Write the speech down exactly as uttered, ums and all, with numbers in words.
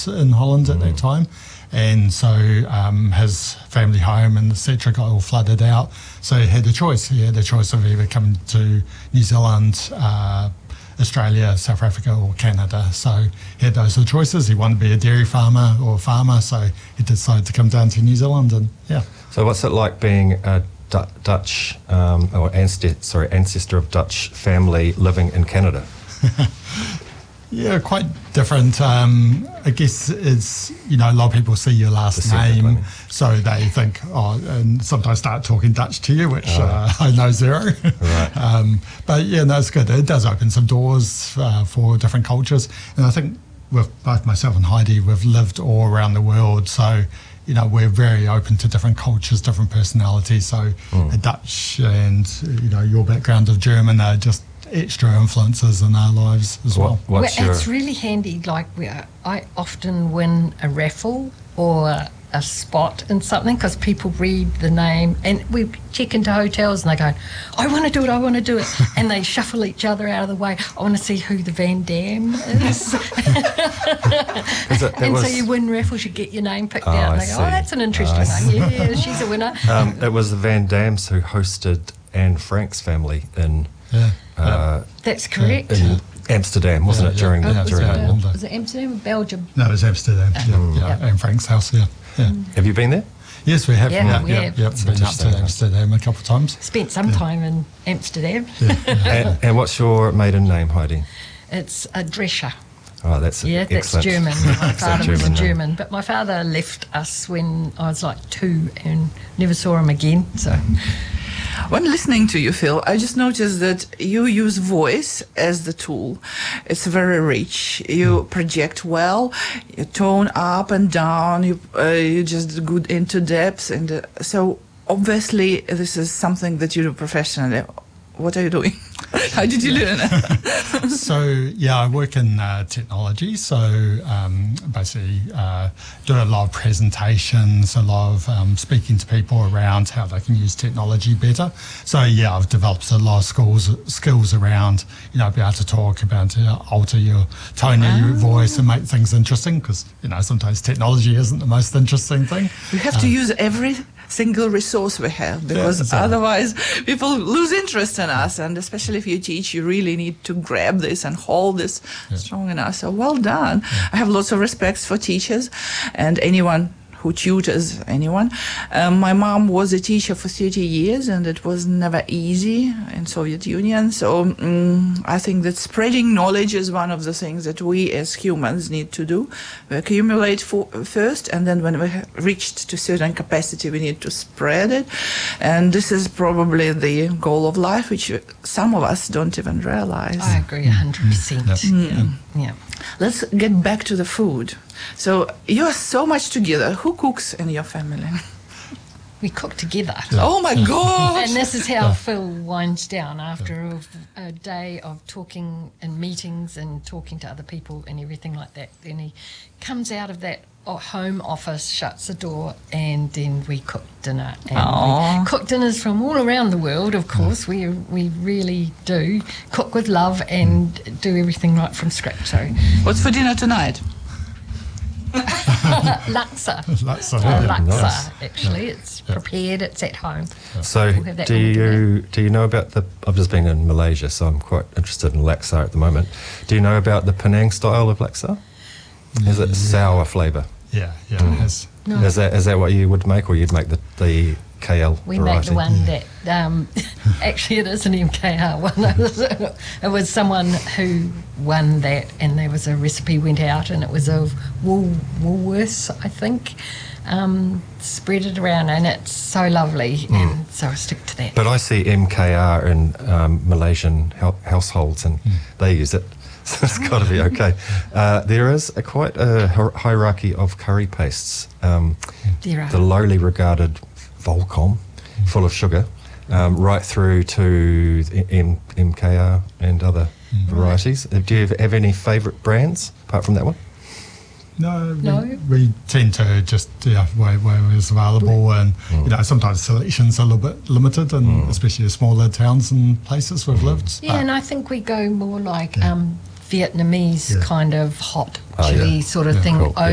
floods in Holland at that time. And so um, his family home and et cetera got all flooded out. So he had a choice. He had a choice of either coming to New Zealand, uh, Australia, South Africa or Canada. So he had those two choices. He wanted to be a dairy farmer or a farmer, so he decided to come down to New Zealand. And yeah. So what's it like being a D- Dutch um, or ancestor, sorry, ancestor of Dutch family living in Canada? Yeah, quite different. Um, I guess it's, you know, a lot of people see your last Descendant, name, I mean. so they think, oh, and sometimes start talking Dutch to you, which Oh. uh, I know zero. Right. um, but yeah, no, it's good. It does open some doors uh, for different cultures. And I think with both myself and Heidi, we've lived all around the world. So, you know, we're very open to different cultures, different personalities. So Mm. uh, Dutch and, you know, your background of German are just extra influences in our lives as What, well. what's well, your... it's really handy. Like we are, I often win a raffle or a spot in something because people read the name and we check into hotels and they go, I want to do it, I want to do it. And they shuffle each other out of the way. I want to see who the Van Dam is. Is it- it and so was- you win raffles, you get your name picked Oh, out. And I they go, see. oh, that's an interesting I one. see. Yeah, she's a winner. Um, it was the Van Dams who hosted Anne Frank's family in Yeah. uh, That's correct. in Amsterdam, wasn't Yeah, it? yeah. During Oh, the was during it, the uh, war. Was it Amsterdam or Belgium? No, it was Amsterdam. Yeah, yeah. yeah. And Frank's house. Yeah, yeah. Have you been there? Yes, we have. Yeah, yeah, we yeah, have. yeah. It's Been up interesting. to Amsterdam a couple of times. Spent some time in Amsterdam. and, and what's your maiden name, Heidi? It's a Drescher. Oh, that's Yeah, that's excellent. German. My father was German name. German, but my father left us when I was like two and never saw him again. So When listening to you, Phil, I just noticed that you use voice as the tool. It's very rich. You project well, you tone up and down, you, uh, you just good into depth. And uh, so obviously this is something that you do professionally. What are you doing? How did you learn it? So yeah, I work in uh, technology. So um, basically, uh, do a lot of presentations, a lot of um, speaking to people around how they can use technology better. So yeah, I've developed a lot of skills skills around, you know, be able to talk about to alter your tone of your voice and make things interesting, because you know sometimes technology isn't the most interesting thing. We have to use every single resource we have, because exactly. otherwise people lose interest in us, and especially if you teach, you really need to grab this and hold this strong enough. So well done. I have lots of respects for teachers and anyone who tutors anyone. Um, my mom was a teacher for thirty years, and it was never easy in Soviet Union. So um, I think that spreading knowledge is one of the things that we as humans need to do. We accumulate for, first, and then when we have reached to certain capacity, we need to spread it. And this is probably the goal of life, which some of us don't even realize. I agree one hundred percent. Yeah. Yeah. Let's get back to the food. So you are so much together. Who cooks in your family? We cook together. Oh my God! And this is how Phil winds down after a, a day of talking and meetings and talking to other people and everything like that. Then he comes out of that o- home office, shuts the door, and then we cook dinner. And Aw. we cook dinners from all around the world, of course. We we really do cook with love and do everything right from scratch. So What's for dinner tonight? laksa. That's Uh, yeah, laksa, nice. actually. It's prepared, it's at home. So We'll have that do when we do you do you know about the? I've just been in Malaysia, so I'm quite interested in laksa at the moment. Do you know about the Penang style of laksa? Is it sour flavour? yeah, yeah. It has. No. Is that is that what you would make, or you'd make the the K L We variety? make the one that, um, actually it is an M K R one. It was someone who won that, and there was a recipe went out, and it was of Wool, Woolworths, I think. Um, spread it around, and it's so lovely, and so I stick to that. But I see M K R in um, Malaysian hou- households, and they use it. So it's got to be okay. Uh, there is a quite a hier- hierarchy of curry pastes. Um, There are. the lowly regarded Volcom, full of sugar, um, right through to the M- MKR and other varieties. Uh, Do you have any favourite brands apart from that one? No, No? We, we tend to just yeah where, where it's available, and you know sometimes selections are a little bit limited, and especially in smaller towns and places we've lived. Yeah, and I think we go more like um, Vietnamese Yeah. kind of hot Oh, chili yeah. sort of Yeah, thing cool, yeah.